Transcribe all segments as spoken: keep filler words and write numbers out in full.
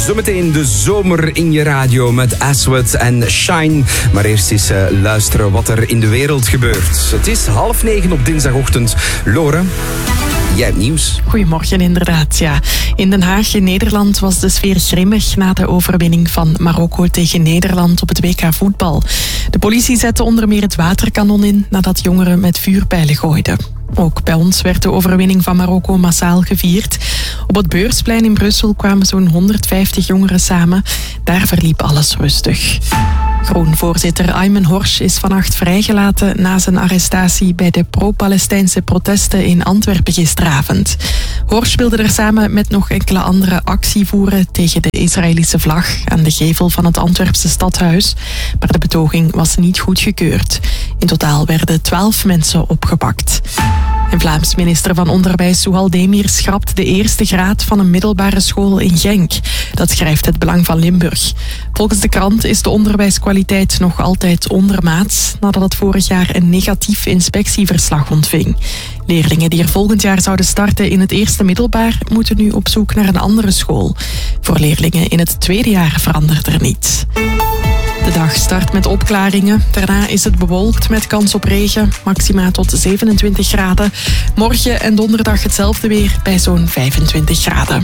Zometeen de zomer in je radio met Aswad en Shine. Maar eerst eens uh, luisteren wat er in de wereld gebeurt. Het is half negen op dinsdagochtend. Lore, jij hebt nieuws. Goedemorgen, inderdaad. Ja. In Den Haag in Nederland was de sfeer grimmig na de overwinning van Marokko tegen Nederland op het W K voetbal. De politie zette onder meer het waterkanon in nadat jongeren met vuurpijlen gooiden. Ook bij ons werd de overwinning van Marokko massaal gevierd. Op het Beursplein in Brussel kwamen zo'n honderdvijftig jongeren samen. Daar verliep alles rustig. Groen-voorzitter Aymen Horsch is vannacht vrijgelaten na zijn arrestatie bij de pro-Palestijnse protesten in Antwerpen gisteravond. Horsch wilde er samen met nog enkele anderen actie voeren tegen de Israëlische vlag aan de gevel van het Antwerpse stadhuis, maar de betoging was niet goedgekeurd. In totaal werden twaalf mensen opgepakt. En Vlaams minister van Onderwijs Souhal Demir schrapt de eerste graad van een middelbare school in Genk. Dat schrijft het Belang van Limburg. Volgens de krant is de onderwijskwaliteit nog altijd ondermaats nadat het vorig jaar een negatief inspectieverslag ontving. Leerlingen die er volgend jaar zouden starten in het eerste middelbaar moeten nu op zoek naar een andere school. Voor leerlingen in het tweede jaar verandert er niets. De dag start met opklaringen. Daarna is het bewolkt met kans op regen. Maxima tot zevenentwintig graden. Morgen en donderdag hetzelfde weer bij zo'n vijfentwintig graden.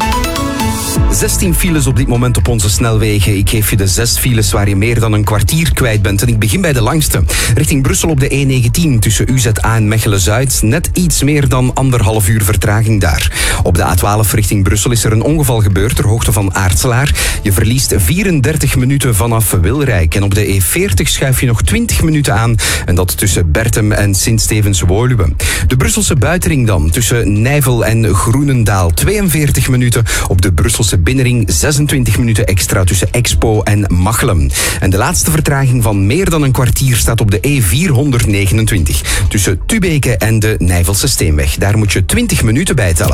zestien files op dit moment op onze snelwegen. Ik geef je de zes files waar je meer dan een kwartier kwijt bent. En ik begin bij de langste. Richting Brussel op de E negentien tussen U Z A en Mechelen-Zuid. Net iets meer dan anderhalf uur vertraging daar. Op de A twaalf richting Brussel is er een ongeval gebeurd ter hoogte van Aartselaar. Je verliest vierendertig minuten vanaf Wilrijk. En op de E veertig schuif je nog twintig minuten aan. En dat tussen Bertem en Sint-Stevens-Woluwe. De Brusselse buitenring dan. Tussen Nijvel en Groenendaal. tweeënveertig minuten. Op de Brusselse binnenring zesentwintig minuten extra tussen Expo en Machelen. En de laatste vertraging van meer dan een kwartier staat op de E vierhonderdnegenentwintig. Tussen Tubeke en de Nijvelse Steenweg. Daar moet je twintig minuten bij tellen.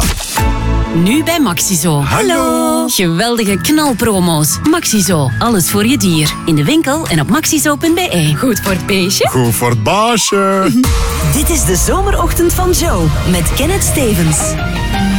Nu bij Maxizo. Hallo! Geweldige knalpromo's. Maxizo, alles voor je dier. In de winkel en op maxizo punt b e. Goed voor het beestje. Goed voor het baasje. Dit is de zomerochtend van Joe met Kenneth Stevens.